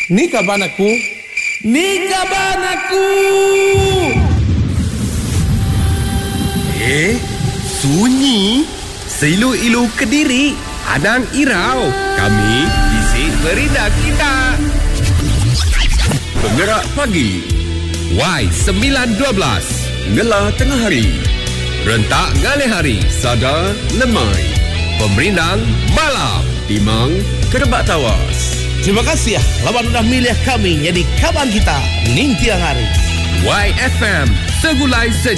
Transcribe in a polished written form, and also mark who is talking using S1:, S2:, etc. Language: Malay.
S1: Ni kaban aku. Ni kaban aku.
S2: Sunyi. Seilu-ilu Kediri. Anang Irau. Kami isi berita kita. Penggerak pagi. Y912. Ngelah tengah hari. Rentak galih hari. Sada lemai. Pemerintah malam. Timang kerebak tawas.
S1: Terima kasih lawan sudah milih kami jadi kawan kita ning tiang hari.
S2: YFM segulai